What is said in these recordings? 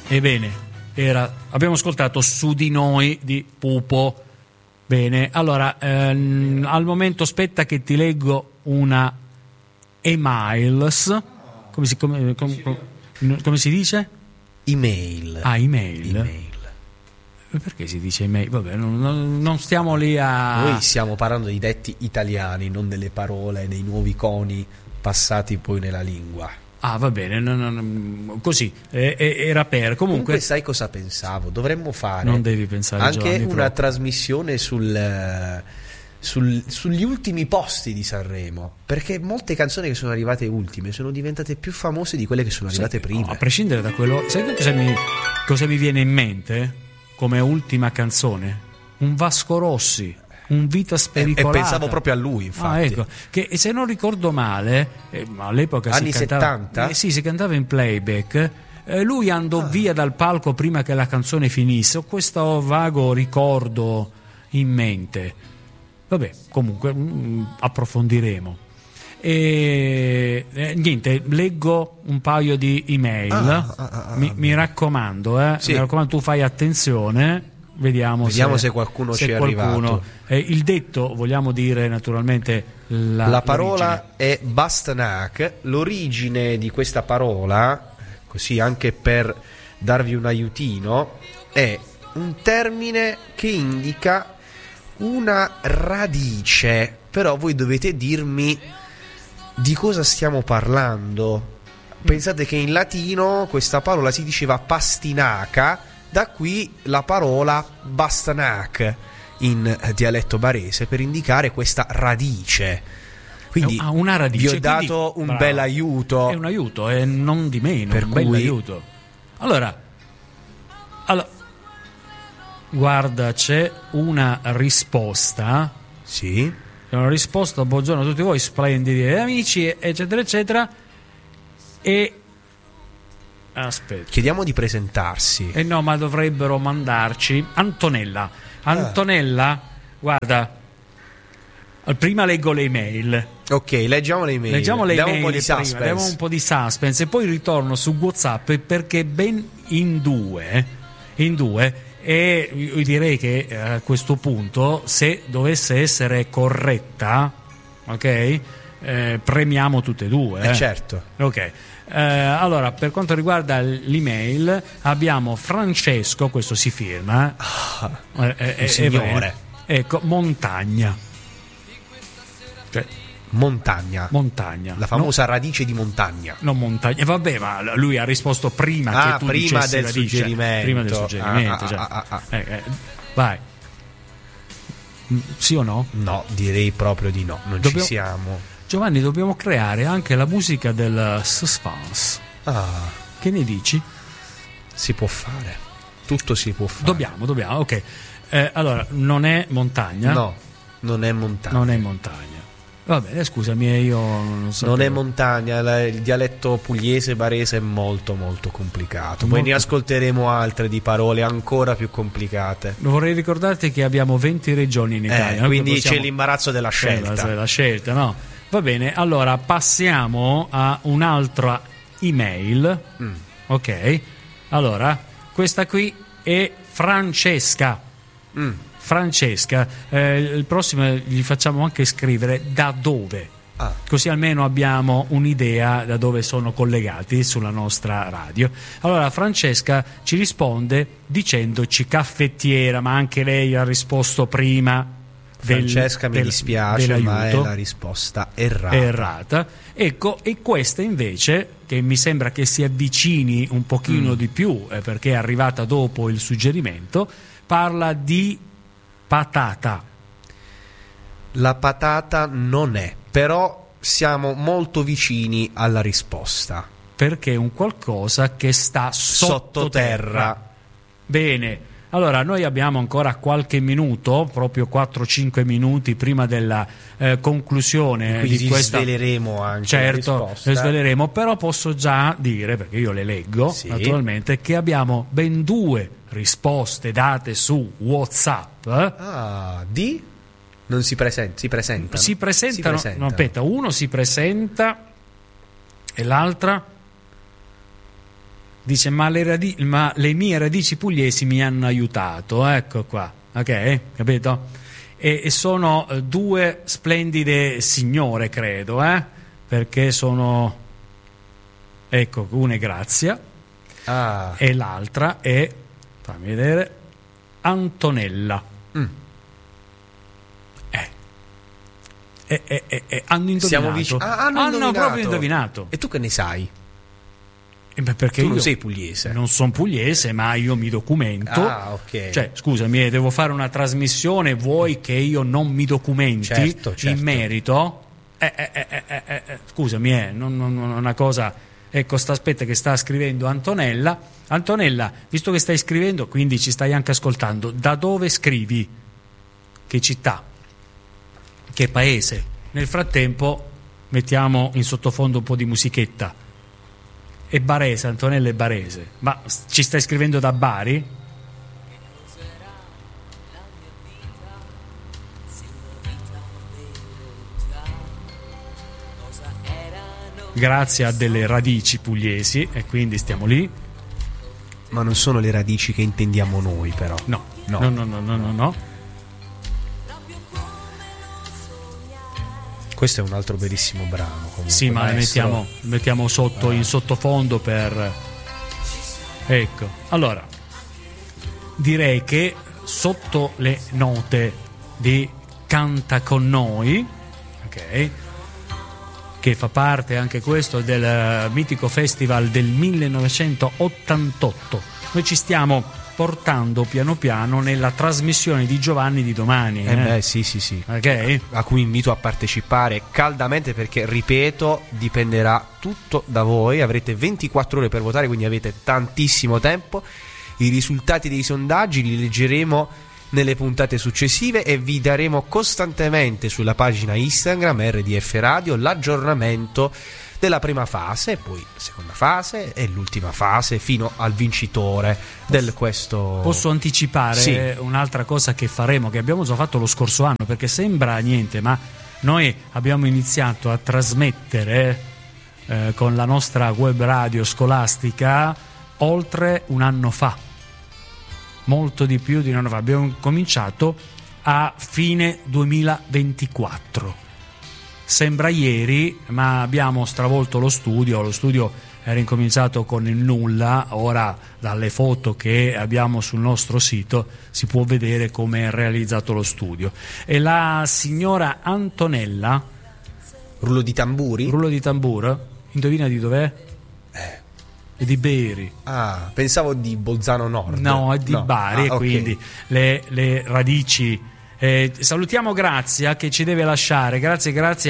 Ebbene, abbiamo ascoltato Su di noi di Pupo. Bene, allora al momento aspetta che ti leggo una emails. Come si dice? Email. Email. Perché si dice email? Vabbè, non stiamo lì a... Noi stiamo parlando di detti italiani, non delle parole, dei nuovi coni passati poi nella lingua. Va bene, così era per. Comunque sai cosa pensavo? Dovremmo fare. Non devi pensare, anche Giovanni, una proprio. Trasmissione sugli ultimi posti di Sanremo, perché molte canzoni che sono arrivate ultime sono diventate più famose di quelle che sono arrivate prima. A prescindere da quello, sai cosa mi viene in mente come ultima canzone? Un Vasco Rossi. Un Vita Spericolata. E pensavo proprio a lui, infatti. Ecco, che se non ricordo male, all'epoca anni si cantava, 70? Si cantava in playback. Lui andò via dal palco prima che la canzone finisse. Ho questo vago ricordo in mente. Vabbè, comunque approfondiremo. Niente, leggo un paio di email. Mi raccomando, sì. Mi raccomando, tu fai attenzione. Vediamo se qualcuno ci è arrivato. Il detto, vogliamo dire naturalmente la parola è Bastanak. L'origine di questa parola, così anche per darvi un aiutino, è un termine che indica una radice, però voi dovete dirmi di cosa stiamo parlando. Pensate che in latino questa parola si diceva pastinaca. Da qui la parola Bastanak in dialetto barese per indicare questa radice. Quindi una radice, vi ho dato un bel aiuto. È un aiuto, e non di meno, per un cui... bel aiuto. Allora, guarda, c'è una risposta. Sì. C'è una risposta, buongiorno a tutti voi splendidi amici, eccetera, eccetera. E aspetta. Chiediamo di presentarsi. No, ma dovrebbero mandarci Antonella. Antonella, guarda, prima leggo le email. Ok, leggiamo le email. Diamo un po' di suspense. Diamo un po' di suspense e poi ritorno su WhatsApp, perché ben in due e io direi che a questo punto, se dovesse essere corretta, ok, premiamo tutte e due. Certo. Ok. Allora, per quanto riguarda l'email, abbiamo Francesco, questo si firma, un signore. Ecco, Montagna. Cioè, Montagna. La famosa radice di montagna. Non montagna. Vabbè, ma lui ha risposto prima che tu prima del radice, suggerimento. Prima del suggerimento. Vai. Sì o no? No, direi proprio di no. Non ci siamo. Giovanni, dobbiamo creare anche la musica del suspense. Che ne dici? Si può fare. Tutto si può fare. Dobbiamo, ok. Allora, non è montagna? No, non è montagna. Non è montagna. Va bene, scusami, io non so. Non è montagna, il dialetto pugliese barese è molto molto complicato. Poi ne ascolteremo altre di parole ancora più complicate. Vorrei ricordarti che abbiamo 20 regioni in Italia. Quindi c'è l'imbarazzo della scelta. La scelta, no? Va bene, allora passiamo a un'altra email. Ok, allora questa qui è Francesca. Francesca, il prossimo gli facciamo anche scrivere da dove, così almeno abbiamo un'idea da dove sono collegati sulla nostra radio. Allora Francesca ci risponde dicendoci caffettiera, ma anche lei ha risposto prima. Francesca, mi dispiace, ma è la risposta errata. Ecco, e questa invece, che mi sembra che si avvicini un pochino di più, perché è arrivata dopo il suggerimento, parla di patata. La patata non è, però siamo molto vicini alla risposta. Perché è un qualcosa che sta sottoterra. Bene. Allora, noi abbiamo ancora qualche minuto, proprio 4-5 minuti prima della conclusione di questa. Sveleremo anche certo, la risposta. Sveleremo, però posso già dire, perché io le leggo, naturalmente, che abbiamo ben 2 risposte date su WhatsApp. Non si presentano? Si presentano. No, aspetta, uno si presenta e l'altra Dice ma le mie radici pugliesi mi hanno aiutato, ecco qua, ok, capito? E sono due splendide signore, credo, perché sono, ecco, una è Grazia e l'altra è, fammi vedere, Antonella. Hanno indovinato. Siamo vicini. Hanno proprio indovinato. E tu che ne sai? Perché tu io non sei pugliese. Non sono pugliese, ma io mi documento. Ok. Cioè, scusami, devo fare una trasmissione, vuoi che io non mi documenti certo. in merito? Scusami, non una cosa. Ecco, aspetta che sta scrivendo Antonella. Antonella, visto che stai scrivendo, quindi ci stai anche ascoltando, da dove scrivi? Che città? Che paese? Nel frattempo mettiamo in sottofondo un po' di musichetta. È barese, Antonella è barese. Ma ci stai scrivendo da Bari? Grazie a delle radici pugliesi, e quindi stiamo lì. Ma non sono le radici che intendiamo noi, però. No. Questo è un altro bellissimo brano. Comunque, sì, ma maestro. mettiamo sotto in sottofondo per. Ecco, allora direi che sotto le note di Canta con noi, ok, che fa parte anche questo del mitico festival del 1988, noi ci stiamo portando piano piano nella trasmissione di Giovanni di domani. Sì. Okay. A cui invito a partecipare caldamente, perché, ripeto, dipenderà tutto da voi. Avrete 24 ore per votare, quindi avete tantissimo tempo. I risultati dei sondaggi li leggeremo nelle puntate successive e vi daremo costantemente sulla pagina Instagram RDF Radio l'aggiornamento della prima fase, poi seconda fase e l'ultima fase fino al vincitore del questo. Posso anticipare un'altra cosa che faremo, che abbiamo già fatto lo scorso anno, perché sembra niente, ma noi abbiamo iniziato a trasmettere con la nostra web radio scolastica oltre un anno fa, molto di più di un anno fa. Abbiamo cominciato a fine 2024. Sembra ieri, ma abbiamo stravolto lo studio era incominciato con il nulla. Ora dalle foto che abbiamo sul nostro sito si può vedere come è realizzato lo studio. E la signora Antonella, rullo di tamburo, indovina di dov'è? È di Beri. Pensavo di Bolzano Nord. No, è di Bari, e quindi le radici. Salutiamo Grazia che ci deve lasciare. Grazie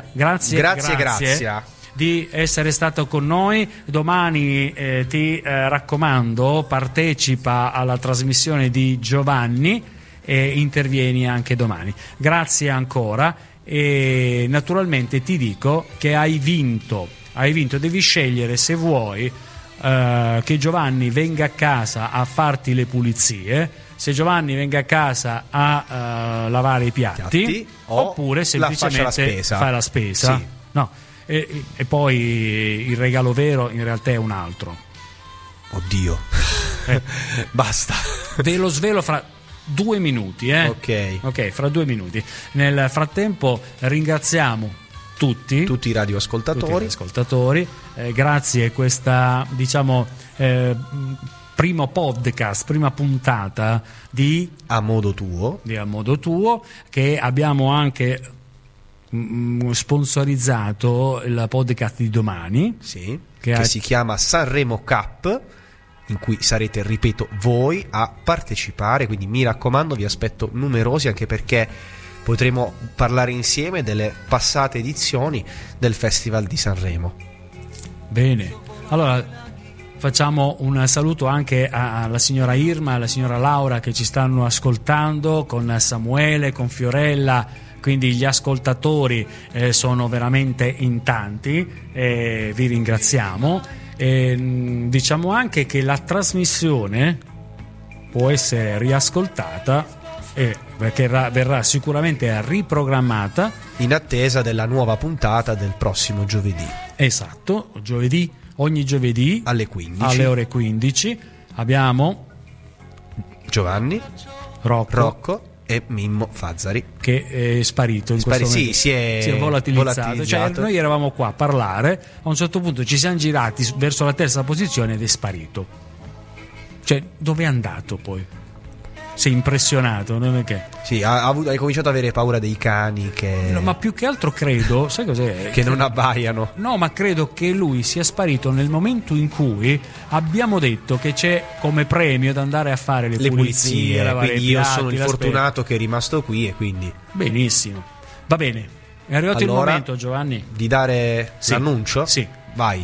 di essere stato con noi. Domani ti raccomando, partecipa alla trasmissione di Giovanni e intervieni anche domani. Grazie ancora, e naturalmente ti dico che hai vinto. Devi scegliere se vuoi che Giovanni venga a casa a farti le pulizie, se Giovanni venga a casa a lavare i piatti oppure semplicemente fai la spesa. Sì. No. E poi il regalo vero in realtà è un altro. Oddio. Basta. Ve lo svelo fra 2 minuti. Ok, fra 2 minuti. Nel frattempo ringraziamo tutti i radioascoltatori. Grazie a questa, primo podcast, prima puntata di A Modo Tuo, che abbiamo anche sponsorizzato il podcast di domani, che si chiama Sanremo Cup, in cui sarete, ripeto, voi a partecipare, quindi mi raccomando, vi aspetto numerosi, anche perché potremo parlare insieme delle passate edizioni del Festival di Sanremo. Bene, allora facciamo un saluto anche alla signora Irma e alla signora Laura che ci stanno ascoltando, con Samuele, con Fiorella, quindi gli ascoltatori sono veramente in tanti, vi ringraziamo. Diciamo anche che la trasmissione può essere riascoltata perché verrà sicuramente riprogrammata in attesa della nuova puntata del prossimo giovedì. Esatto, giovedì ogni giovedì alle 15, alle ore 15. Abbiamo Giovanni, Rocco e Mimmo Fazzari, che è sparito in questo momento. si è volatilizzato. Cioè, noi eravamo qua a parlare, a un certo punto ci siamo girati verso la terza posizione ed è sparito. Cioè, dove è andato poi? Sei impressionato, non è che? Sì, hai cominciato ad avere paura dei cani che... No, ma più che altro credo, sai cos'è? Che non abbaiano. No, ma credo che lui sia sparito nel momento in cui abbiamo detto che c'è come premio da andare a fare le pulizie, lavare quindi i io piatti, sono il fortunato che è rimasto qui e quindi... Benissimo, va bene. È arrivato il momento, Giovanni, di dare l'annuncio? Sì. Vai.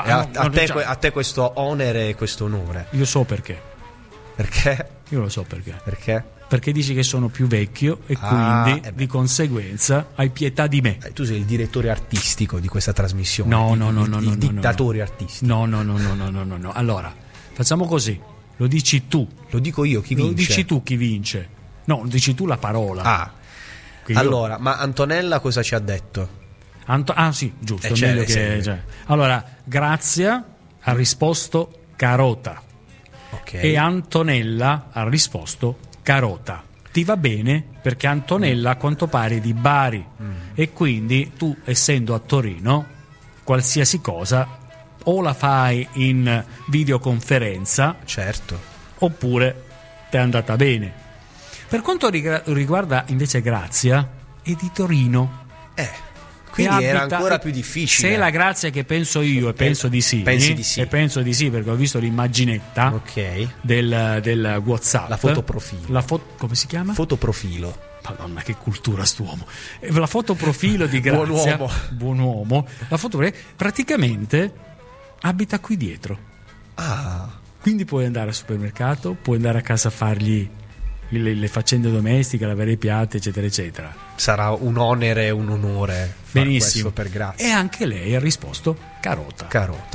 A te questo onere e questo onore. Io so perché. Perché? Io lo so perché. Perché? Perché dici che sono più vecchio e quindi di conseguenza hai pietà di me. Tu sei il direttore artistico di questa trasmissione. No, il dittatore artistico. No. Allora, facciamo così. Lo dici tu. Lo dico io chi vince. Lo dici tu chi vince. No, lo dici tu la parola. Allora, ma Antonella cosa ci ha detto? Sì, giusto. Meglio che, Allora, Grazia ha risposto carota. Okay. E Antonella ha risposto carota. Ti va bene? Perché Antonella a quanto pare è di Bari e quindi tu, essendo a Torino, qualsiasi cosa o la fai in videoconferenza, certo, oppure ti è andata bene. Per quanto riguarda invece Grazia, è di Torino. Quindi era ancora più difficile. Se è la Grazia che penso io, e penso di sì. Pensi di sì. E penso di sì, perché ho visto l'immaginetta del WhatsApp. La fotoprofilo. Come si chiama? Fotoprofilo. Madonna, che cultura st'uomo. La fotoprofilo di Grazia. Buon uomo. La praticamente abita qui dietro. Quindi puoi andare al supermercato, puoi andare a casa a fargli le faccende domestiche, lavare i piatti, eccetera eccetera. Sarà un onere e un onore. Benissimo. Per Grazia. E anche lei ha risposto carota.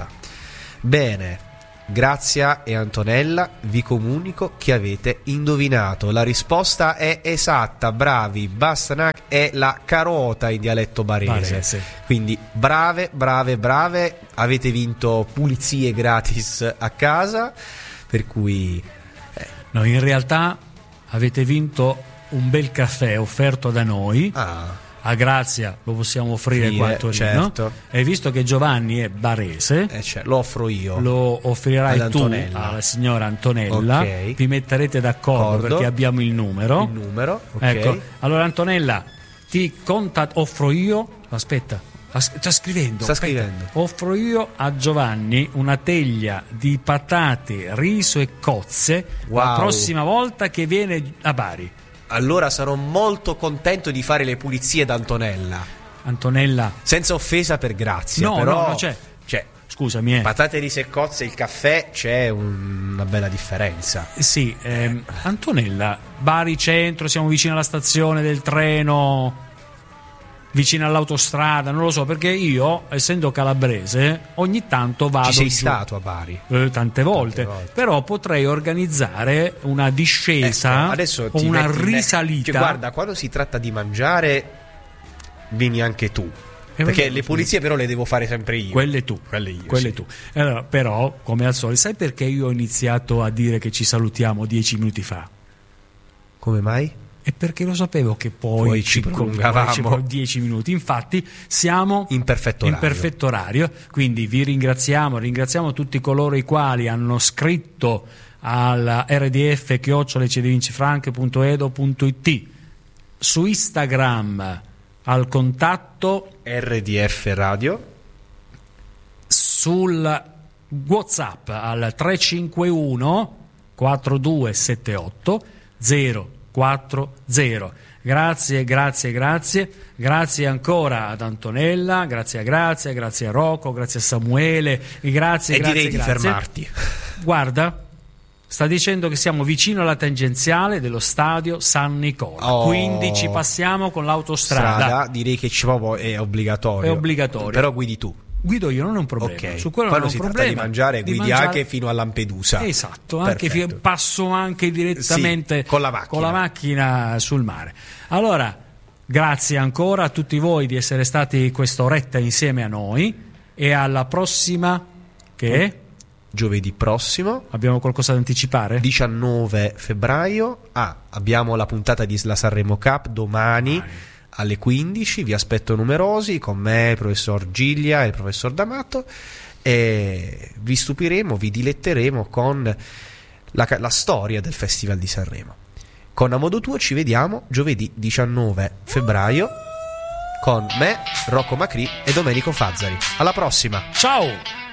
Bene, Grazia e Antonella, vi comunico che avete indovinato. La risposta è esatta, bravi. Bastenac è la carota in dialetto barese. Quindi brave, avete vinto pulizie gratis a casa, per cui no, in realtà avete vinto un bel caffè offerto da noi. A Grazia lo possiamo offrire qua a Torino, certo. E visto che Giovanni è barese, lo offro io. Lo offrirai tu alla signora Antonella. Vi metterete d'accordo perché abbiamo il numero. Ecco. Allora Antonella, offro io. Aspetta, sta scrivendo. Offro io a Giovanni una teglia di patate, riso e cozze la prossima volta che viene a Bari. Allora sarò molto contento di fare le pulizie da Antonella. Senza offesa per Grazia. No, c'è. Scusami. Patate, riso e cozze, il caffè, c'è una bella differenza. Sì, Antonella, Bari centro, siamo vicino alla stazione del treno, vicino all'autostrada, non lo so, perché io, essendo calabrese, ogni tanto vado. Ci sei stato a Bari? Tante volte. Però potrei organizzare una discesa adesso o una risalita. Guarda, quando si tratta di mangiare, vieni anche tu. Perché le pulizie però le devo fare sempre io. Quelle tu. Allora, però, come al solito, sai perché io ho iniziato a dire che ci salutiamo 10 minuti fa? Come mai? E perché lo sapevo che poi ci prolungavamo 10 minuti. Infatti siamo in perfetto orario. Quindi vi ringraziamo tutti coloro i quali hanno scritto alla rdf@cedvincifranche.edo.it, su Instagram al contatto RDF Radio, sul WhatsApp al 351 4278 040. Grazie ancora ad Antonella, grazie a Grazia, grazie a Rocco, grazie a Samuele, grazie. Direi di fermarti. Guarda, sta dicendo che siamo vicino alla tangenziale dello stadio San Nicola, quindi ci passiamo con l'autostrada. Direi che è obbligatorio. È obbligatorio. Però guidi tu. Guido io, non è un problema. Su quello quando non è un si problema. tratta di mangiare, guidi anche fino a Lampedusa. Esatto, passo anche direttamente con la macchina sul mare. Allora, grazie ancora a tutti voi di essere stati quest'oretta insieme a noi e alla prossima che è giovedì prossimo. Abbiamo qualcosa da anticipare? 19 febbraio. Abbiamo la puntata di La Sanremo Cup domani alle 15. Vi aspetto numerosi, con me, il professor Giglia e il professor D'Amato, e vi stupiremo, vi diletteremo con la storia del Festival di Sanremo. Con A Modo Tuo ci vediamo giovedì 19 febbraio con me, Rocco Macri e Domenico Fazzari. Alla prossima. Ciao!